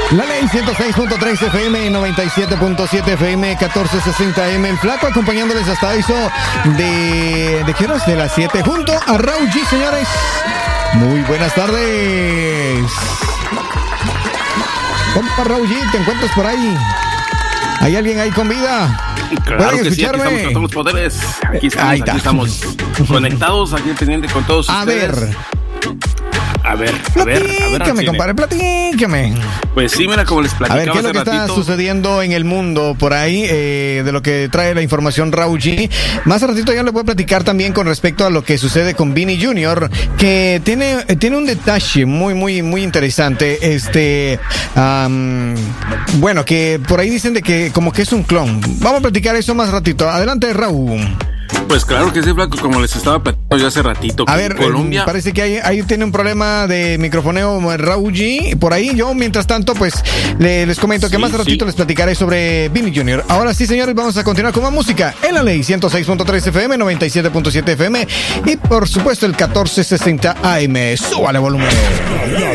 La ley 106.3 FM, 97.7 FM, 1460 M. El Flaco acompañándoles hasta eso ¿de qué horas? De las 7. Junto a Raúl G, señores. Muy buenas tardes. Compa Raúl G, ¿te encuentras por ahí? ¿Hay alguien ahí con vida? Claro que sí, aquí estamos con todos los poderes. Aquí estamos conectados, aquí pendiente con todos ustedes. A ver. Platícame, compadre, platícame. Pues sí, mira, como les platicaba. A ver, ¿qué es lo que está sucediendo en el mundo por ahí? De lo que trae la información Raúl G. Más ratito ya le voy a platicar también con respecto a lo que sucede con Vini Jr., que tiene un detalle muy interesante. Bueno, que por ahí dicen de que como que es un clon. Vamos a platicar eso más ratito. Adelante, Raúl. Pues claro que sí, Flaco, como les estaba platicando yo hace ratito. A ver, Colombia parece que ahí tiene un problema de microfoneo Raúl G. Por ahí yo, mientras tanto, pues les comento que más ratito les platicaré sobre Vini Jr. Ahora sí, señores, vamos a continuar con más música en la ley 106.3 FM, 97.7 FM y por supuesto el 1460 AM. Súbale volumen. La